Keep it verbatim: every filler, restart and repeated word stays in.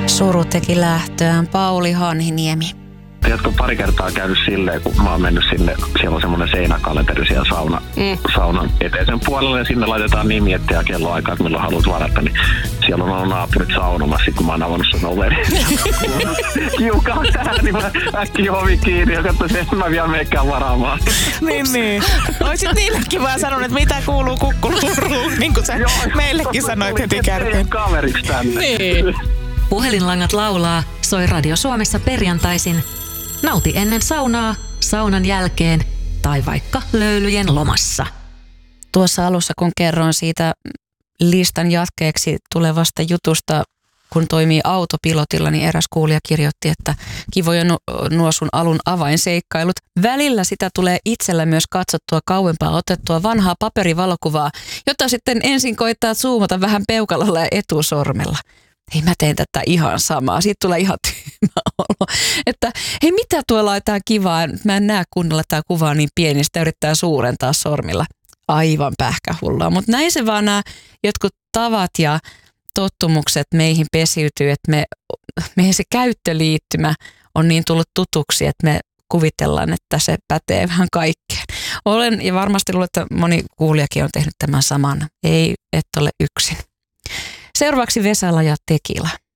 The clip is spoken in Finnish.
Suru teki lähtöään. Pauli Hanhiniemi. Tiedätkö, pari kertaa käynyt silleen, kun mä oon mennyt sinne, siellä on semmoinen seinäkalenteri siellä sauna, mm. saunan eteisen puolelle ja sinne laitetaan nimi, ja kello aikaa, että milloin haluat varata, niin siellä on ollut naapurit saunomassa, sit kun mä oon avannut sen oven. Kiukaa tähän, niin mä äkkiä ovi kiinni ja katsoin, että mä vielä meikään varaamaan. niin, niin. Oisit niillekin vaan sanonut, että mitä kuuluu kukkuluuruun, niin kuin sä joo, meillekin sanoit heti kärkeen. Kaveriksi tänne. Niin. Puhelinlangat laulaa, soi Radio Suomessa perjantaisin. Nauti ennen saunaa, saunan jälkeen tai vaikka löylyjen lomassa. Tuossa alussa, kun kerroin siitä listan jatkeeksi tulevasta jutusta, kun toimii autopilotilla, niin eräs kuulija kirjoitti, että kivoja nuo sun alun avainseikkailut. Välillä sitä tulee itsellä myös katsottua kauempaa otettua vanhaa paperivalokuvaa, jota sitten ensin koittaa zoomata vähän peukalolla ja etusormella. Hei, mä teen tätä ihan samaa. Siitä tulee ihan tyhmä olo. Että hei, mitä tuolla on tää kivaa? Mä en näe kunnolla, tää kuva on niin pieni, sitä yrittää suurentaa sormilla. Aivan pähkähullua. Mutta näin se vaan nämä jotkut tavat ja tottumukset meihin pesiytyy, että me, meihin se käyttöliittymä on niin tullut tutuksi, että me kuvitellaan, että se pätee vähän kaikkeen. Olen ja varmasti luulen, että moni kuulijakin on tehnyt tämän saman. Ei, et ole yksin. Seuraavaksi Vesala ja Tekila.